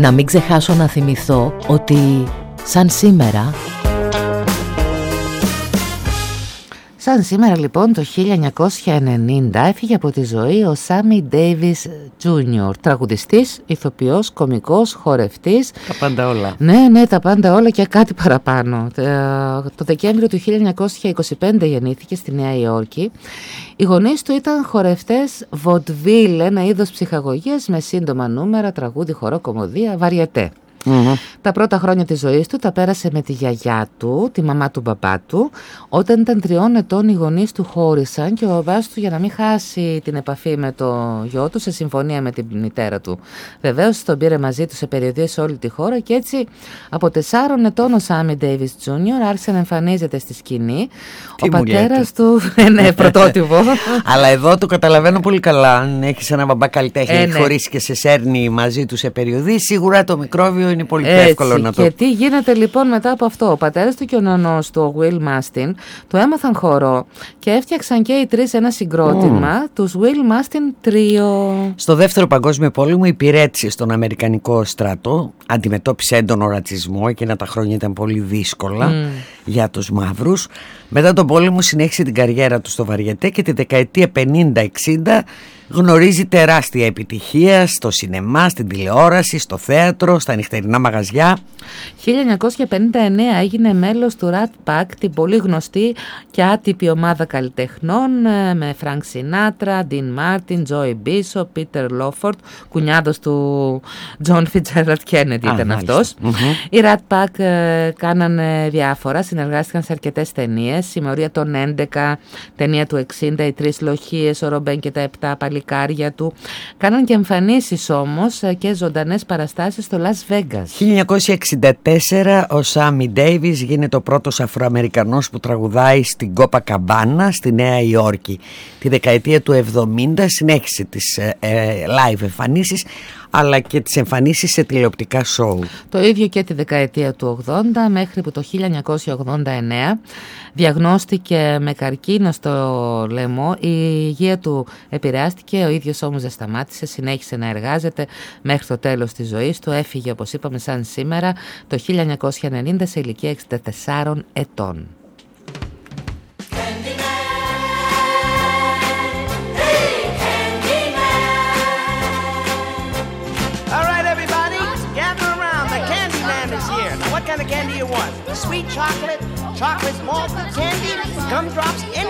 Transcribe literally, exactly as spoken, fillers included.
Να μην ξεχάσω να θυμηθώ ότι σαν σήμερα... Σαν σήμερα λοιπόν το χίλια εννιακόσια ενενήντα έφυγε από τη ζωή ο Σάμι Ντέιβις Τζούνιορ, τραγουδιστής, ηθοποιός, κωμικός, χορευτής. Τα πάντα όλα. Ναι, ναι, τα πάντα όλα και κάτι παραπάνω. Το Δεκέμβριο του χίλια εννιακόσια είκοσι πέντε γεννήθηκε στη Νέα Υόρκη. Οι γονείς του ήταν χορευτές βοντβίλ, ένα είδος ψυχαγωγίας με σύντομα νούμερα, τραγούδι, χορό, κομμωδία, βαριετέ. Mm-hmm. Τα πρώτα χρόνια της ζωής του τα πέρασε με τη γιαγιά του, τη μαμά του μπαμπά του. Όταν ήταν τριών ετών οι γονείς του χώρισαν και ο μπαμπάς του, για να μην χάσει την επαφή με το γιο του, σε συμφωνία με την μητέρα του, βεβαίως τον πήρε μαζί του σε περιοδίες σε όλη τη χώρα. Και έτσι από τεσσάρων ετών ο Σάμι Ντέιβις Τζούνιορ άρχισε να εμφανίζεται στη σκηνή. Τι ο πατέρας του, ναι, πρωτότυπο. Αλλά εδώ το καταλαβαίνω πολύ καλά. Αν έχεις ένα μπαμπά καλλιτέχνη, ε, ναι, χωρίσει και σε σέρνει μαζί του σε περιοδίες, σίγουρα το μικρόβιο είναι πολύ πιο εύκολο να το... Και τι γίνεται λοιπόν μετά από αυτό? Ο πατέρας του και ο νονός του, ο Will Mastin, του έμαθαν χορό και έφτιαξαν και οι τρεις ένα συγκρότημα, mm. τους Will Mastin Trio. Στο δεύτερο παγκόσμιο πόλεμο υπηρέτησε στον Αμερικανικό στρατό, αντιμετώπισε έντονο ρατσισμό, εκείνα τα χρόνια ήταν πολύ δύσκολα mm. για τους μαύρους. Μετά τον πόλεμο συνέχισε την καριέρα του στο βαριετέ και τη δεκαετία πενήντα εξήντα γνωρίζει τεράστια επιτυχία στο σινεμά, στην τηλεόραση, στο θέατρο, στα νυχτερινά μαγαζιά. χίλια εννιακόσια πενήντα εννέα έγινε μέλος του Rat Pack, την πολύ γνωστή και άτυπη ομάδα καλλιτεχνών με Frank Sinatra, Dean Martin, Joey Bishop, Peter Lawford, κουνιάδος του John Fitzgerald Kennedy ήταν αυτός. Mm-hmm. Οι Rat Pack ε, κάνανε διάφορα, συνεργάστηκαν σε αρκετές ταινίες, Συμμορία των έντεκα, ταινία του εξήντα, Οι Τρεις Λοχίες, ο Ρομπέν και τα Επτά Παλικάρια του. Κάναν και εμφανίσεις όμως και ζωντανές παραστάσεις στο Las Vegas. χίλια εννιακόσια εξήντα τέσσερα ο Σάμι Ντέιβις γίνεται ο πρώτος Αφροαμερικανός που τραγουδάει στην Κόπακαμπάνα στη Νέα Υόρκη. Τη δεκαετία του εβδομήντα συνέχισε τις ε, ε, live εμφανίσεις αλλά και τις εμφανίσεις σε τηλεοπτικά σόου. Το ίδιο και τη δεκαετία του ογδόντα, μέχρι που το χίλια εννιακόσια ογδόντα εννέα διαγνώστηκε με καρκίνο στο λαιμό. Η υγεία του επηρεάστηκε, ο ίδιος όμως δεν σταμάτησε, συνέχισε να εργάζεται μέχρι το τέλος της ζωής του. Έφυγε, όπως είπαμε, σαν σήμερα το χίλια εννιακόσια ενενήντα σε ηλικία εξήντα τεσσάρων ετών. What kind of candy you want? Sweet chocolate, chocolate malted candy, gumdrops, any